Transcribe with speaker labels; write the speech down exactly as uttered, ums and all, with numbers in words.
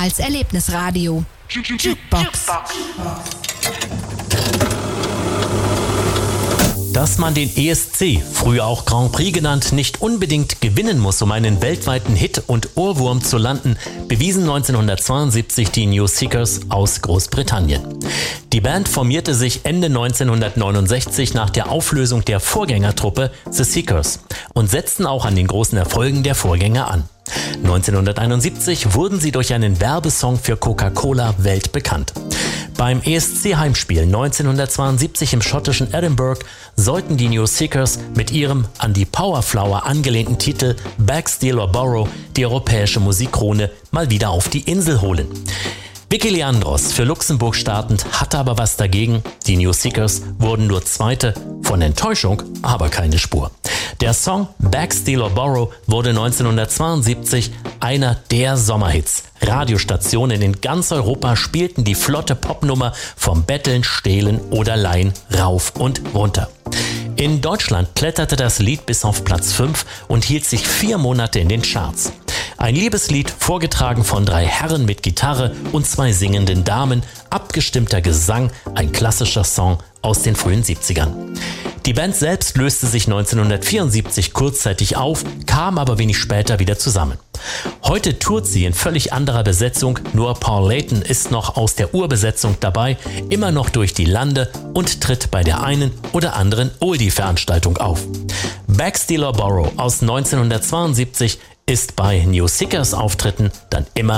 Speaker 1: als Erlebnisradio. Jukebox.
Speaker 2: Dass man den E S C, früher auch Grand Prix genannt, nicht unbedingt gewinnen muss, um einen weltweiten Hit und Ohrwurm zu landen, bewiesen neunzehnhundertzweiundsiebzig die New Seekers aus Großbritannien. Die Band formierte sich Ende neunzehnhundertneunundsechzig nach der Auflösung der Vorgängertruppe The Seekers und setzten auch an den großen Erfolgen der Vorgänger an. neunzehnhunderteinundsiebzig wurden sie durch einen Werbesong für Coca-Cola weltbekannt. Beim E S C-Heimspiel neunzehnhundertzweiundsiebzig im schottischen Edinburgh sollten die New Seekers mit ihrem an die Powerflower angelehnten Titel Bag, Steal or Borrow die europäische Musikkrone mal wieder auf die Insel holen. Vicky Leandros, für Luxemburg startend, hatte aber was dagegen. Die New Seekers wurden nur Zweite, von Enttäuschung aber keine Spur. Der Song Bag, Steal or Borrow wurde neunzehnhundertzweiundsiebzig einer der Sommerhits. Radiostationen in ganz Europa spielten die flotte Popnummer vom Betteln, Stehlen oder Leihen rauf und runter. In Deutschland kletterte das Lied bis auf Platz fünf und hielt sich vier Monate in den Charts. Ein Liebeslied, vorgetragen von drei Herren mit Gitarre und zwei singenden Damen, abgestimmter Gesang, ein klassischer Song aus den frühen siebzigern. Die Band selbst löste sich neunzehnhundertvierundsiebzig kurzzeitig auf, kam aber wenig später wieder zusammen. Heute tourt sie in völlig anderer Besetzung, nur Paul Layton ist noch aus der Urbesetzung dabei, immer noch durch die Lande und tritt bei der einen oder anderen Oldie-Veranstaltung auf. Bag, Steal or Borrow aus neunzehnhundertzweiundsiebzig ist bei New Seekers Auftritten dann immer